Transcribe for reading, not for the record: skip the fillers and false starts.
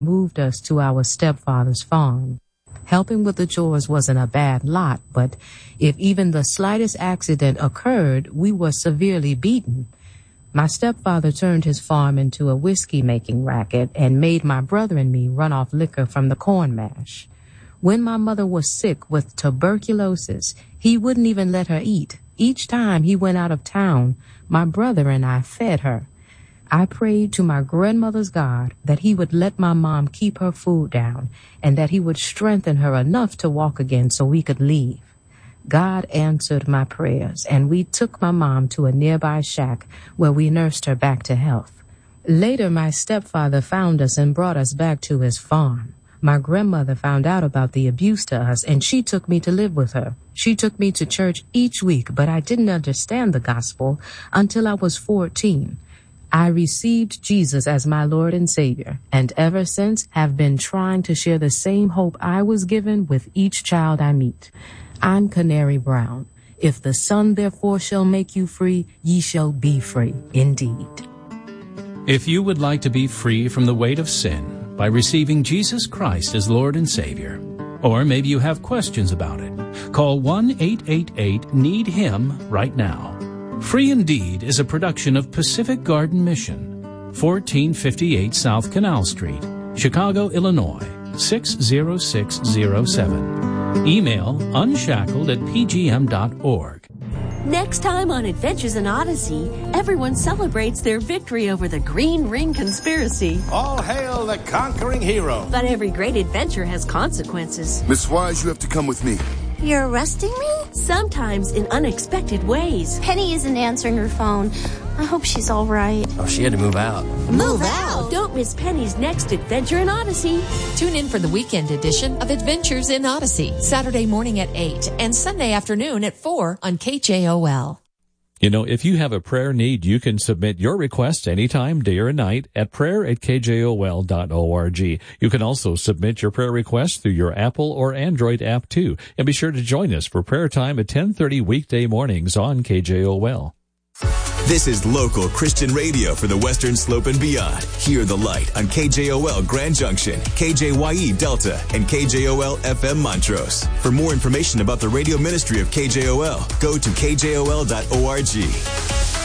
moved us to our stepfather's farm. Helping with the chores wasn't a bad lot, but if even the slightest accident occurred, we were severely beaten. My stepfather turned his farm into a whiskey-making racket and made my brother and me run off liquor from the corn mash. When my mother was sick with tuberculosis, he wouldn't even let her eat. Each time he went out of town, my brother and I fed her. I prayed to my grandmother's God that he would let my mom keep her food down and that he would strengthen her enough to walk again so we could leave. God answered my prayers, and we took my mom to a nearby shack where we nursed her back to health. Later, my stepfather found us and brought us back to his farm. My grandmother found out about the abuse to us, and she took me to live with her. She took me to church each week, but I didn't understand the gospel until I was 14. I received Jesus as my Lord and Savior, and ever since have been trying to share the same hope I was given with each child I meet. I'm Canary Brown. If the Son therefore shall make you free, ye shall be free indeed. If you would like to be free from the weight of sin by receiving Jesus Christ as Lord and Savior, or maybe you have questions about it, call 1-888-NEED-HIM right now. Free Indeed is a production of Pacific Garden Mission, 1458 South Canal Street, Chicago, Illinois, 60607. Email unshackled@pgm.org. Next time on Adventures in Odyssey, everyone celebrates their victory over the Green Ring Conspiracy. All hail the conquering hero. But every great adventure has consequences. Miss Wise, you have to come with me. You're arresting me? Sometimes in unexpected ways. Penny isn't answering her phone. I hope she's all right. Oh, she had to move out. Move out? Don't miss Penny's next adventure in Odyssey. Tune in for the weekend edition of Adventures in Odyssey, Saturday morning at 8 and Sunday afternoon at 4 on KJOL. You know, if you have a prayer need, you can submit your request anytime, day or night, at prayer@kjol.org. You can also submit your prayer request through your Apple or Android app, too. And be sure to join us for prayer time at 10:30 weekday mornings on KJOL. This is local Christian radio for the Western Slope and beyond. Hear the light on KJOL Grand Junction, KJYE Delta, and KJOL FM Montrose. For more information about the radio ministry of KJOL, go to kjol.org.